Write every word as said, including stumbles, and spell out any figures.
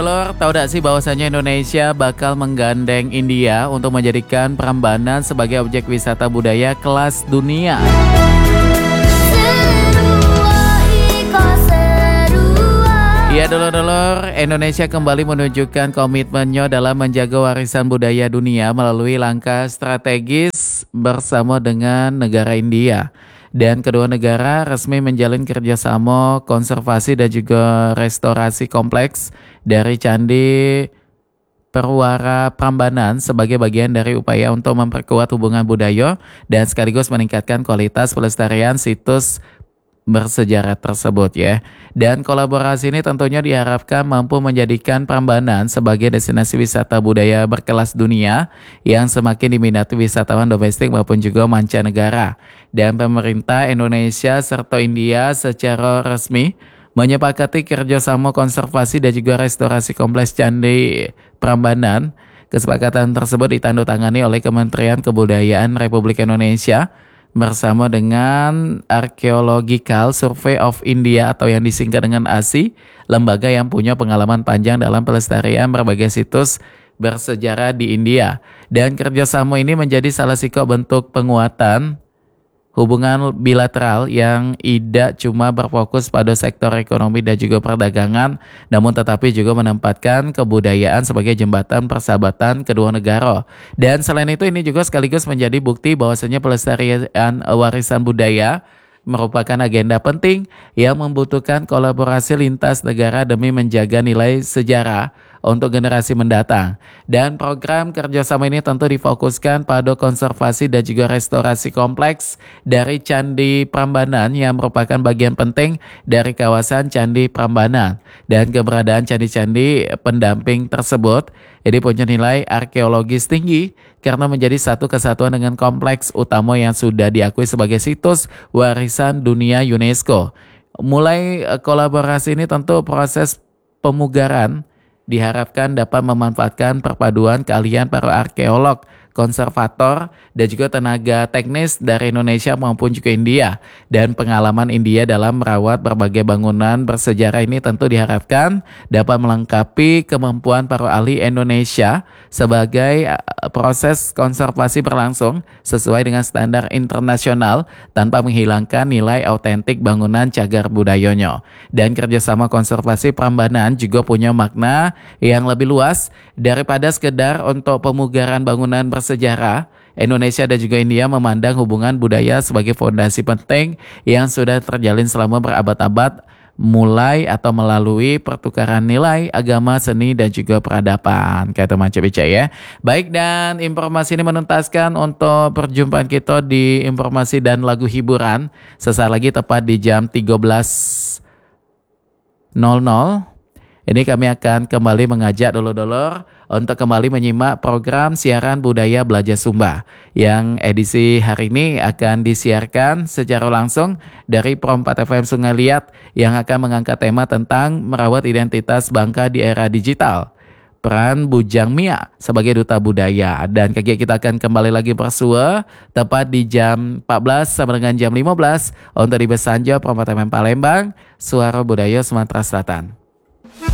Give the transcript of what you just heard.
Lor, tahu gak sih bahwasanya Indonesia bakal menggandeng India untuk menjadikan Prambanan sebagai objek wisata budaya kelas dunia? Iya dulur-dulur, Indonesia kembali menunjukkan komitmennya dalam menjaga warisan budaya dunia melalui langkah strategis bersama dengan negara India. Dan kedua negara resmi menjalin kerjasama konservasi dan juga restorasi kompleks dari Candi Perwara Prambanan sebagai bagian dari upaya untuk memperkuat hubungan budaya dan sekaligus meningkatkan kualitas pelestarian situs bersejarah tersebut ya. Dan kolaborasi ini tentunya diharapkan mampu menjadikan Prambanan sebagai destinasi wisata budaya berkelas dunia yang semakin diminati wisatawan domestik maupun juga mancanegara. Dan pemerintah Indonesia serta India secara resmi menyepakati kerjasama konservasi dan juga restorasi kompleks Candi Prambanan. Kesepakatan tersebut ditandatangani oleh Kementerian Kebudayaan Republik Indonesia bersama dengan Archaeological Survey of India atau yang disingkat dengan A S I, lembaga yang punya pengalaman panjang dalam pelestarian berbagai situs bersejarah di India. Dan kerjasama ini menjadi salah satu bentuk penguatan hubungan bilateral yang tidak cuma berfokus pada sektor ekonomi dan juga perdagangan, namun tetapi juga menempatkan kebudayaan sebagai jembatan persahabatan kedua negara. Dan selain itu ini juga sekaligus menjadi bukti bahwasanya pelestarian warisan budaya merupakan agenda penting yang membutuhkan kolaborasi lintas negara demi menjaga nilai sejarah untuk generasi mendatang. Dan program kerjasama ini tentu difokuskan pada konservasi dan juga restorasi kompleks dari Candi Prambanan yang merupakan bagian penting dari kawasan Candi Prambanan. Dan keberadaan candi-candi pendamping tersebut ini punya nilai arkeologis tinggi karena menjadi satu kesatuan dengan kompleks utama yang sudah diakui sebagai situs warisan dunia UNESCO. Mulai kolaborasi ini tentu proses pemugaran diharapkan dapat memanfaatkan perpaduan keahlian para arkeolog, konservator, dan juga tenaga teknis dari Indonesia maupun juga India. Dan pengalaman India dalam merawat berbagai bangunan bersejarah ini tentu diharapkan dapat melengkapi kemampuan para ahli Indonesia sebagai proses konservasi berlangsung sesuai dengan standar internasional tanpa menghilangkan nilai autentik bangunan cagar budayanya. Dan kerjasama konservasi Prambanan juga punya makna yang lebih luas daripada sekedar untuk pemugaran bangunan bersejarah. Indonesia dan juga India memandang hubungan budaya sebagai fondasi penting yang sudah terjalin selama berabad-abad mulai atau melalui pertukaran nilai, agama, seni, dan juga peradaban. Kata macam itu ya. Baik, dan informasi ini menuntaskan untuk perjumpaan kita di informasi dan lagu hiburan. Sesaat lagi tepat di jam tiga belas nol nol. Ini kami akan kembali mengajak dulur-dulur untuk kembali menyimak program siaran budaya Belajar Sumba yang edisi hari ini akan disiarkan secara langsung dari Pro empat F M Sungai Liat yang akan mengangkat tema tentang merawat identitas bangsa di era digital. Peran Bujang Mia sebagai duta budaya. Dan kita akan kembali lagi bersua tepat di jam empat belas sampai dengan jam lima belas untuk di Besanjo Pro empat F M Palembang, Suara Budaya Sumatera Selatan.